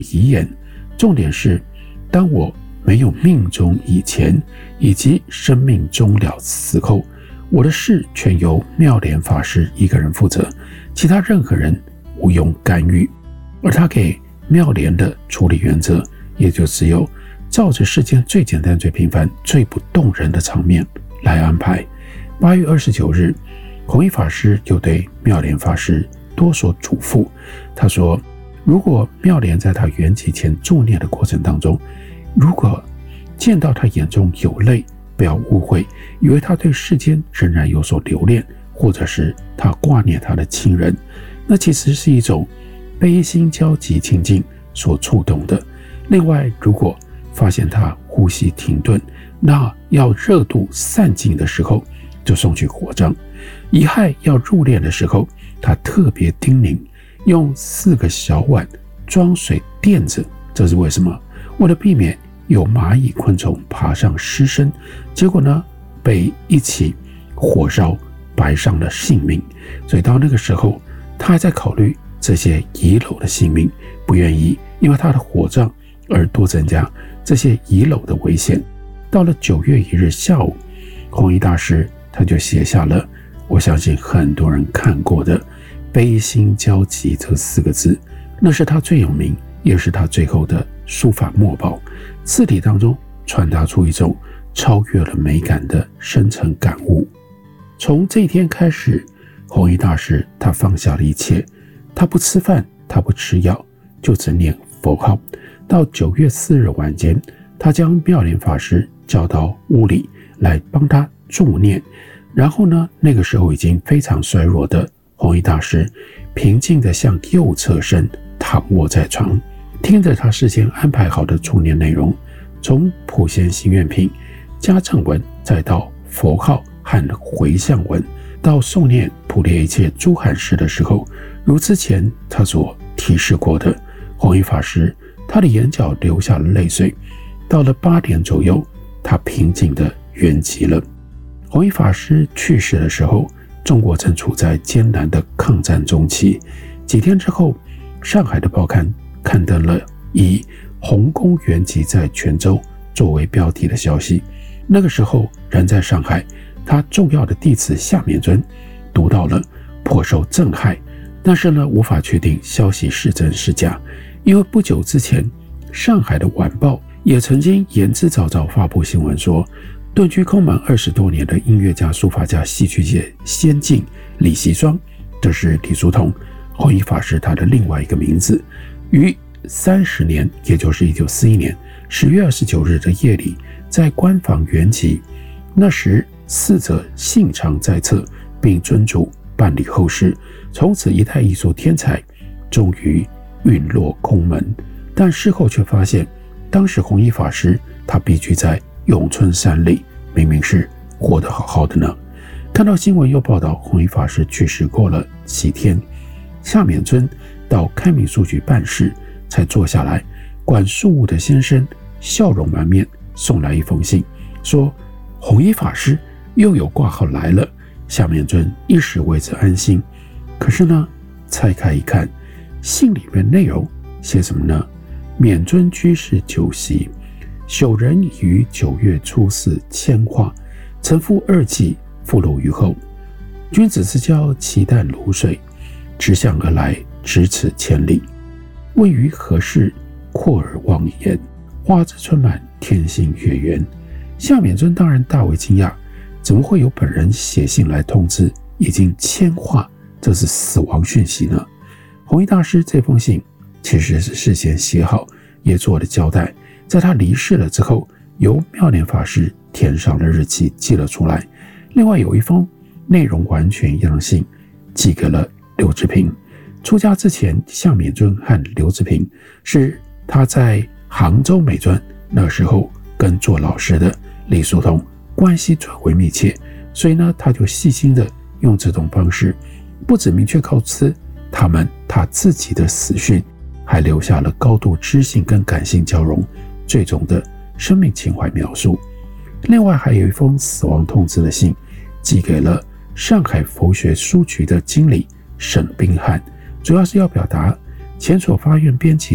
遗言，重点是当我没有命中以前，以及生命终了死后，我的事全由妙莲法师一个人负责，其他任何人无庸干预。而他给妙莲的处理原则，也就只有照着世间最简单、最平凡、最不动人的场面来安排。8月29日，弘一法师又对妙莲法师多所嘱咐。他说，如果妙莲在他圆寂前助念的过程当中，如果见到他眼中有泪，不要误会，以为他对世间仍然有所留恋，或者是他挂念他的亲人，那其实是一种悲心交集情境所触动的。另外，如果发现他呼吸停顿，那要热度散尽的时候，就送去火葬。遗骸要入殓的时候，他特别叮咛用4个小碗装水垫着，这是为什么？为了避免有蚂蚁昆虫爬上尸身，结果呢被一起火烧白上了性命。所以到那个时候，他还在考虑这些遗漏的性命，不愿意因为他的火葬而多增加这些遗漏的危险。到了9月1日下午，弘一大师他就写下了我相信很多人看过的悲心交集这4个字，那是他最有名，也是他最后的书法墨宝。字体当中传达出一种超越了美感的深层感悟。从这一天开始，弘一大师他放下了一切，他不吃饭，他不吃药，就只念佛号。到9月4日晚间，他将妙莲法师叫到屋里来帮他助念。然后呢，那个时候已经非常衰弱的弘一大师平静地向右侧身躺卧在床，听着他事先安排好的助念内容，从普贤行愿品、家正文，再到佛号和回向文，到诵念普列一切诸罕诗的时候，如之前他所提示过的，弘一法师他的眼角流下了泪水。到了8点左右，他平静地圆寂了。弘一法师去世的时候，中国正处在艰难的抗战中期。几天之后，上海的报刊刊登了以弘公圆寂在泉州作为标题的消息。那个时候人在上海，他重要的弟子夏勉尊读到了，颇受震撼，但是呢，无法确定消息是真是假，因为不久之前上海的晚报也曾经言之凿凿发布新闻说，遁居空门20多年的音乐家、书法家、戏剧界先进李锡双，这是李叔同弘一法师他的另外一个名字，于30年，也就是1941年10月29日的夜里，在官房圆寂。那时死者信长在侧，并遵嘱办理后事，从此一代艺术天才终于陨落空门。但事后却发现，当时弘一法师他避居在永春山里，明明是活得好好的呢。看到新闻又报道弘一法师去世过了几天，夏勉尊到开明书局办事，才坐下来，管庶务的先生笑容满面送来一封信，说弘一法师又有挂号来了。夏勉尊一时为之安心，可是呢，拆开一看，信里面内容写什么呢？勉尊居士酒席，朽人于9月初4迁化，臣服2季，复禄于后。君子之交，其淡如水，直向而来，咫尺千里。问于何事，阔而忘言。花枝春满，天心月圆。夏勉尊当然大为惊讶，怎么会有本人写信来通知已经迁化，这是死亡讯息呢？弘一大师这封信其实是事先写好，也做了交代，在他离世了之后，由妙莲法师填上了日期，寄了出来。另外有一封内容完全一样的信寄给了刘志平。出家之前，夏勉尊和刘志平是他在杭州美专那时候跟做老师的李叔同关系最为密切，所以呢，他就细心的用这种方式，不只明确告知他自己的死讯，还留下了高度知性跟感性交融最终的生命情怀描述。另外还有一封死亡通知的信，寄给了上海佛学书局的经理沈宾汉，主要是要表达前所发愿编辑的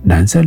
南山